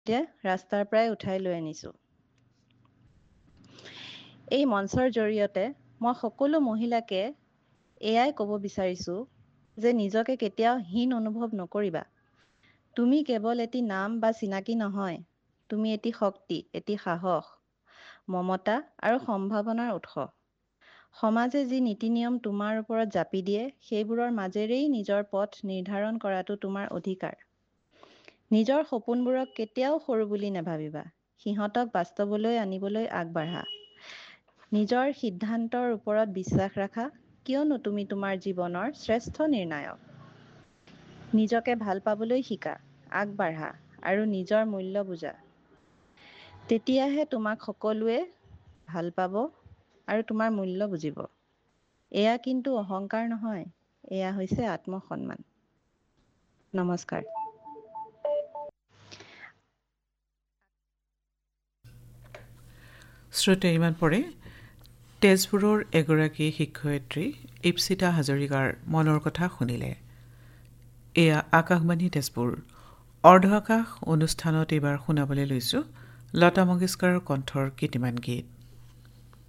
এতিয়া ৰাস্তাৰ পৰাই উঠাই লৈ আনিছোঁ। এই মঞ্চৰ জৰিয়তে মই সকলো মহিলাকে এয়াই ক'ব বিচাৰিছোঁ যে নিজকে কেতিয়াও হীন অনুভৱ নকৰিবা। তুমি কেৱল এটি নাম বা চিনাকি নহয়, তুমি এটি শক্তি, এটি সাহস, মমতা আৰু সম্ভাৱনাৰ উৎস। সমাজে যি নীতি নিয়ম তোমাৰ ওপৰত জাপি দিয়ে, সেইবোৰৰ মাজেৰেই নিজৰ পথ নিৰ্ধাৰণ কৰাটো তোমাৰ অধিকাৰ। নিজৰ সপোনবোৰক কেতিয়াও সৰু বুলি নাভাবিবা। সিহঁতক বাস্তৱলৈ আনিবলৈ আগবাঢ়া। নিজৰ সিদ্ধান্তৰ ওপৰত বিশ্বাস ৰাখা, কিয়নো তুমি তোমাৰ জীৱনৰ শ্ৰেষ্ঠ নিৰ্ণায়ক। নিজকে ভাল পাবলৈ শিকা, আগবাঢ়া আৰু নিজৰ মূল্য বুজা। তেতিয়াহে তোমাক সকলোৱে ভাল পাব আৰু তোমাৰ মূল্য বুজিব। এয়া কিন্তু অহংকাৰ নহয়, এয়া হৈছে আত্মসন্মান। নমস্কাৰ। শ্ৰোতে ইমান পৰে তেজপুৰৰ এগৰাকী শিক্ষয়িত্ৰী ইপ্সিতা হাজৰিকাৰ মনৰ কথা শুনিলে। এয়া আকাশবাণী তেজপুৰ অৰ্ধ আকাশ অনুষ্ঠানত এইবাৰ শুনাবলৈ লৈছোঁ লতা মংগেশকাৰৰ কণ্ঠৰ কেইটিমান গীত।